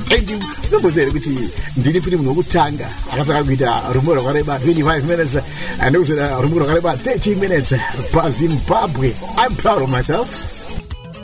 ndinombozera kuti ndiri futi munhu wokutanga akatanga kuita rumbo rwakareba 25 minutes and ndokuzera rumbo rwakareba 30 minutes paZimbabwe. I'm proud of myself.